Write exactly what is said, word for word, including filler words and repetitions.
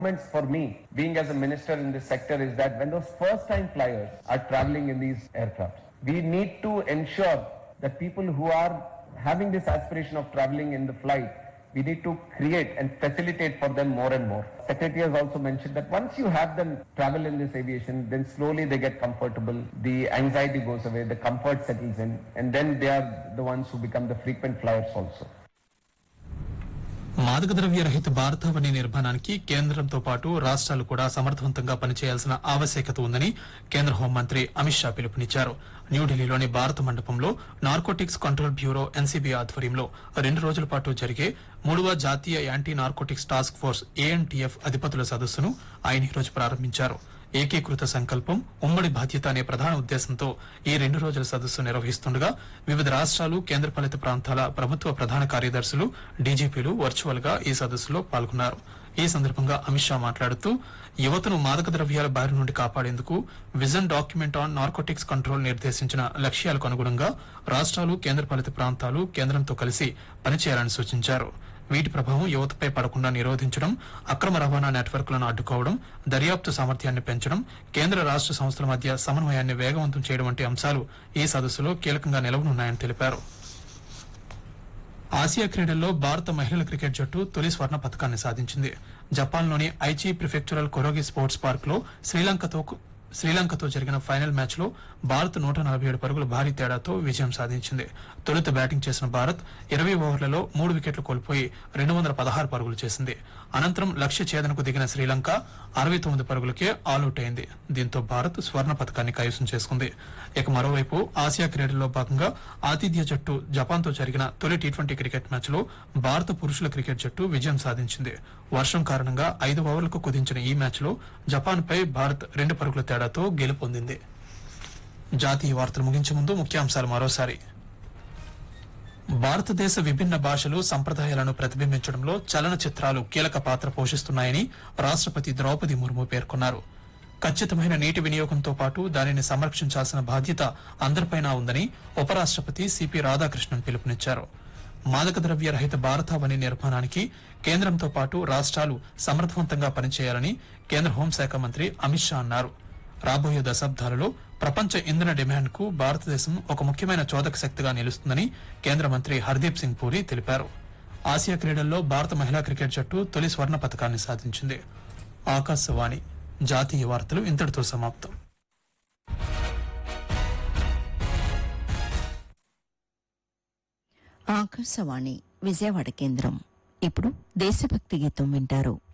For me, being as a minister in this sector, is that when those first-time flyers are traveling in these aircraft, we need to ensure that people who are having this aspiration of traveling in the flight, we need to create and facilitate for them more and more. Secretary has also mentioned that once you have them travel in this aviation, then slowly they get comfortable, the anxiety goes away, the comfort settles in, and then they are the ones who become the frequent flyers also. మాదక ద్రవ్య రహిత భారతావని నిర్మాణానికి కేంద్రంతో పాటు రాష్ట్రాలు కూడా సమర్థవంతంగా పనిచేయాల్సిన ఆవశ్యకత ఉందని కేంద్ర హోంమంత్రి అమిత్ షా పిలుపునిచ్చారు. న్యూఢిల్లీలోని భారత మండపంలో నార్కోటిక్స్ కంట్రోల్ బ్యూరో ఎన్సీబీ ఆధ్వర్యంలో రెండు రోజుల పాటు జరిగే మూడవ జాతీయ anti narcotics task force ANTF అధిపతుల సదస్సును ఆయన ఈ రోజు ప్రారంభించారు. ఏకీకృత సంకల్పం ఉమ్మడి బాధ్యత అనే ప్రధాన ఉద్దేశంతో ఈ రెండు రోజుల సదస్సు నిర్వహిస్తుండగా వివిధ రాష్ట్రాలు కేంద్రపాలిత ప్రాంతాల ప్రభుత్వ ప్రధాన కార్యదర్శులు డీజీపీలు వర్చువల్ గా ఈ సదస్సులో పాల్గొన్నారు. ఈ సందర్భంగా అమిత్ షా మాట్లాడుతూ యువతను మాదక ద్రవ్యాల బారి నుండి కాపాడేందుకు vision document on narcotics control నిర్దేశించిన లక్ష్యాలకు అనుగుణంగా రాష్ట్రాలు కేంద్రపాలిత ప్రాంతాలు కేంద్రంతో కలిసి పనిచేయాలని సూచించారు. వీటి ప్రభావం యువతపై పడకుండా నిరోధించడం, అక్రమ రవాణా నెట్వర్క్లను అడ్డుకోవడం, దర్యాప్తు సామర్థ్యాన్ని పెంచడం, కేంద్ర రాష్ట్ర సంస్థల మధ్య సమన్వయాన్ని వేగవంతం చేయడం వంటి అంశాలు ఈ సదస్సులో కీలకంగా నిలవనున్నాయని తెలిపారు. ఆసియా క్రీడల్లో భారత మహిళల క్రికెట్ జట్టు తొలి స్వర్ణ పతకాన్ని సాధించింది. జపాన్లోని ఐచి ప్రిఫెక్చురల్ కొరోగి స్పోర్ట్స్ పార్క్ లో శ్రీలంకతో శ్రీలంకతో జరిగిన ఫైనల్ మ్యాచ్ లో భారత్ నూట నలభై ఏడు పరుగుల భారీ తేడాతో విజయం సాధించింది. తొలుత బ్యాటింగ్ చేసిన భారత్ ఇరవై ఓవర్లలో మూడు వికెట్లు కోల్పోయి రెండు వందల పదహారు పరుగులు చేసింది. అనంతరం లక్ష్య ఛేదనకు దిగిన శ్రీలంక అరవై తొమ్మిది పరుగులకే ఆలౌట్ అయింది. దీంతో భారత్ స్వర్ణ పతకాన్ని కైవసం చేసుకుంది. ఇక మరోవైపు ఆసియా క్రీడల్లో భాగంగా ఆతిథ్య జట్టు జపాన్ తో జరిగిన తొలి టీ ట్వంటీ క్రికెట్ మ్యాచ్ లో భారత పురుషుల క్రికెట్ జట్టు విజయం సాధించింది. వర్షం కారణంగా ఐదు ఓవర్లకు కుదించిన ఈ మ్యాచ్ లో జపాన్ పై భారత్ రెండు పరుగుల తేడాతో గెలుపొందింది. జాతీయ వార్తలు ముగించే ముందు ముఖ్యాంశాలు మరోసారి. భారతదేశ విభిన్న భాషలు సంప్రదాయాలను ప్రతిబింబించడంలో చలనచిత్రాలు కీలక పాత్ర పోషిస్తున్నాయని రాష్ట్రపతి ద్రౌపది ముర్ము పేర్కొన్నారు. ఖచ్చితమైన నీటి వినియోగంతో పాటు దానిని సంరక్షించాల్సిన బాధ్యత అందరిపైనా ఉందని ఉపరాష్ట్రపతి సిపి రాధాకృష్ణన్ పిలుపునిచ్చారు. మాదక ద్రవ్య రహిత భారతావని నిర్మాణానికి కేంద్రంతో పాటు రాష్ట్రాలు సమర్థవంతంగా పనిచేయాలని కేంద్ర హోంశాఖ మంత్రి అమిత్ షా అన్నారు. రాబోయే దశాబ్దాలలో ప్రపంచ ఇంధన డిమాండ్ కు భారతదేశం ఒక ముఖ్యమైన చోదక శక్తిగా నిలుస్తుందని కేంద్ర మంత్రి హర్దీప్ సింగ్ పూరి తెలిపారు. ఆసియా క్రీడల్లో భారత మహిళా క్రికెట్ జట్టు తొలి స్వర్ణ పతకాన్ని సాధించింది. ఆకాశవాణి జాతీయ వార్తలు ఇంతటితో సమాప్తం. ఆకాశవాణి విజయవాడ కేంద్రం. ఇప్పుడు దేశభక్తి గీతం వింటారు.